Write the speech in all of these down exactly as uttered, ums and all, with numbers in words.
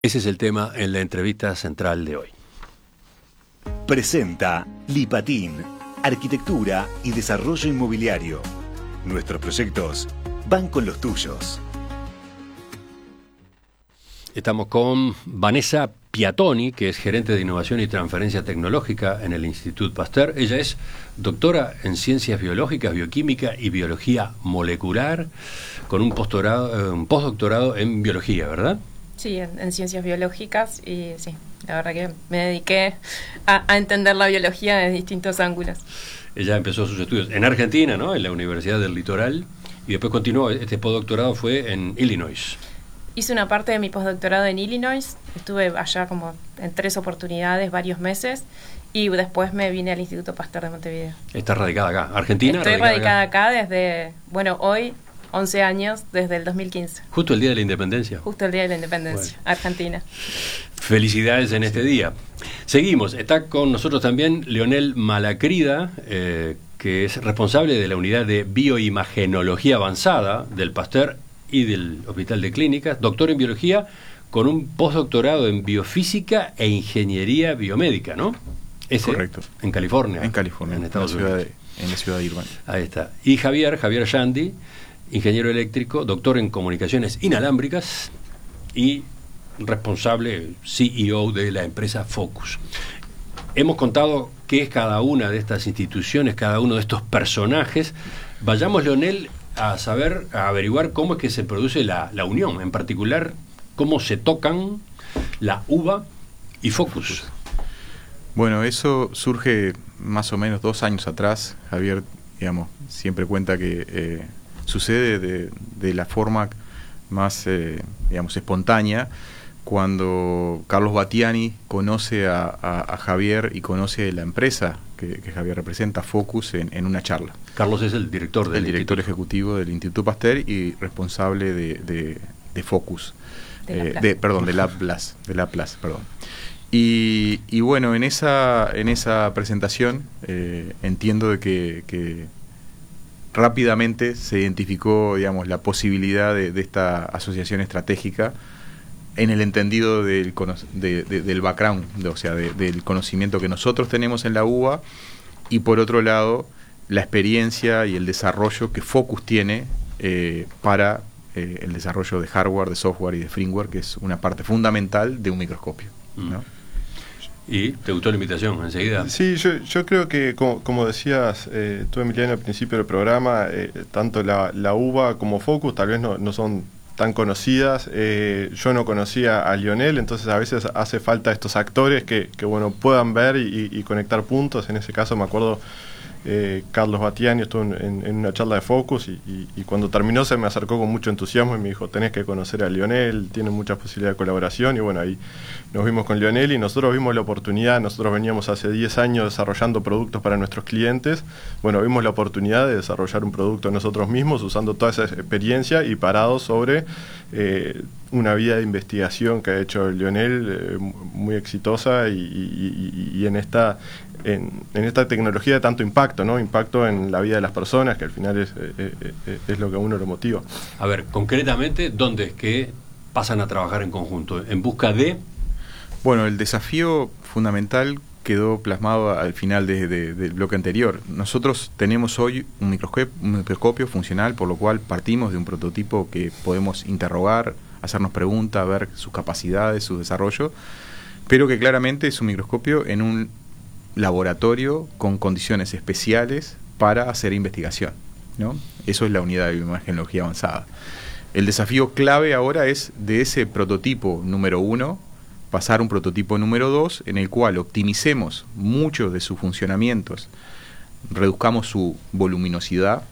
Ese es el tema en la entrevista central de hoy. Presenta Lipatín, Arquitectura y Desarrollo Inmobiliario. Nuestros proyectos van con los tuyos. Estamos con Vanessa Piatoni, que es gerente de Innovación y Transferencia Tecnológica en el Instituto Pasteur. Ella es doctora en Ciencias Biológicas, Bioquímica y Biología Molecular, con un postdoctorado, un postdoctorado en Biología, ¿verdad? Sí, en, en Ciencias Biológicas, y sí, la verdad que me dediqué a, a entender la biología desde distintos ángulos. Ella empezó sus estudios en Argentina, ¿no?, en la Universidad del Litoral, y después continuó. Este postdoctorado fue en Illinois. Hice una parte de mi postdoctorado en Illinois, estuve allá como en tres oportunidades, varios meses, y después me vine al Instituto Pasteur de Montevideo. ¿Estás radicada acá? ¿Argentina? Estoy radicada, radicada acá? acá desde, bueno, hoy, once años, desde el dos mil quince. Justo el día de la independencia. Justo el día de la independencia, bueno. Argentina. Felicidades en este día. Seguimos, está con nosotros también Leonel Malacrida, eh, que es responsable de la unidad de bioimagenología avanzada del Pasteur y del Hospital de Clínicas, doctor en biología con un postdoctorado en biofísica e ingeniería biomédica, ¿no? Ese, correcto. En California. En California, en Estados en la ciudad Unidos. De, en la ciudad de Irvine. Ahí está. Y Javier, Javier Yandi, ingeniero eléctrico, doctor en comunicaciones inalámbricas y responsable C E O de la empresa Focus. Hemos contado qué es cada una de estas instituciones, cada uno de estos personajes. Vayamos, Leonel, a saber, a averiguar cómo es que se produce la, la unión, en particular, cómo se tocan la uva y Focus. Bueno, eso surge más o menos dos años atrás. Javier, digamos, siempre cuenta que eh, sucede de, de la forma más, eh, digamos, espontánea, cuando Carlos Battiani conoce a, a, a Javier y conoce la empresa que, que Javier representa, Focus, en, en una charla. Carlos es el director del el director instituto. ejecutivo del Instituto Pasteur y responsable de, de, de Focus, de eh, de, perdón, de Lablas, de Lablas, perdón. Y, y bueno, en esa en esa presentación eh, entiendo de que, que rápidamente se identificó, digamos, la posibilidad de, de esta asociación estratégica en el entendido del, de, de, del background, de, o sea, de, del conocimiento que nosotros tenemos en la U B A, y por otro lado, la experiencia y el desarrollo que Focus tiene eh, para eh, el desarrollo de hardware, de software y de firmware, que es una parte fundamental de un microscopio, ¿no? Mm. ¿Y te gustó la invitación enseguida? Sí, yo, yo creo que, como, como decías eh, tú, Emiliano, al principio del programa, eh, tanto la, la U B A como Focus tal vez no, no son tan conocidas. Eh, yo no conocía a Lionel, entonces a veces hace falta estos actores que, que bueno, puedan ver y, y conectar puntos. En ese caso me acuerdo, eh, Carlos Battiani estuvo en, en una charla de Focus y, y, y cuando terminó se me acercó con mucho entusiasmo y me dijo: tenés que conocer a Lionel, tiene muchas posibilidades de colaboración. Y bueno, ahí nos vimos con Lionel y nosotros vimos la oportunidad. Nosotros veníamos hace diez años desarrollando productos para nuestros clientes. Bueno, vimos la oportunidad de desarrollar un producto nosotros mismos usando toda esa experiencia y parados sobre eh, una vida de investigación que ha hecho Lionel, eh, muy exitosa y, y, y, y en esta en, en esta tecnología de tanto impacto, ¿no? Impacto en la vida de las personas, que al final es, eh, eh, es lo que a uno lo motiva. A ver, concretamente, ¿dónde es que pasan a trabajar en conjunto? ¿En busca de...? Bueno, el desafío fundamental quedó plasmado al final de, de, del bloque anterior. Nosotros tenemos hoy un microscopio, un microscopio funcional, por lo cual partimos de un prototipo que podemos interrogar, hacernos preguntas, ver sus capacidades, su desarrollo, pero que claramente es un microscopio en un laboratorio con condiciones especiales para hacer investigación, ¿no? Eso es la unidad de bioimagenología avanzada. El desafío clave ahora es de ese prototipo número uno pasar a un prototipo número dos, en el cual optimicemos muchos de sus funcionamientos, reduzcamos su voluminosidad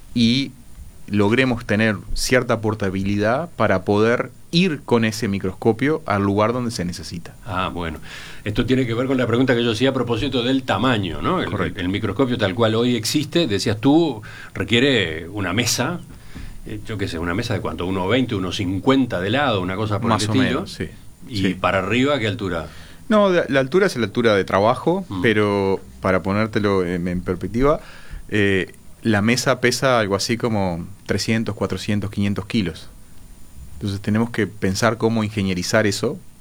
y logremos tener cierta portabilidad para poder ir con ese microscopio al lugar donde se necesita. Ah, bueno. Esto tiene que ver con la pregunta que yo hacía a propósito del tamaño, ¿no? El, el microscopio tal cual hoy existe, decías tú, requiere una mesa, eh, yo qué sé, una mesa de cuánto, uno veinte, uno cincuenta de lado, una cosa por Más el o estilo. menos, sí. ¿Y sí. para arriba qué altura? No, la altura es la altura de trabajo, mm. pero para ponértelo en, en perspectiva, eh, la mesa pesa algo así como trescientos, cuatrocientos, quinientos kilos. Entonces tenemos que pensar cómo ingenierizar eso